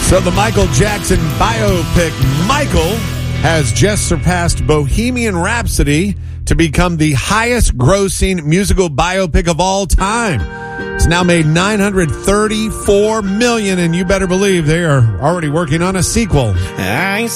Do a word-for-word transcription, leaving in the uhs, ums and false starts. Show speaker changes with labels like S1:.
S1: So the Michael Jackson biopic Michael has just surpassed Bohemian Rhapsody to become the highest grossing musical biopic of all time. It's now made nine hundred thirty-four million dollars, and you better believe they are already working on a sequel.
S2: I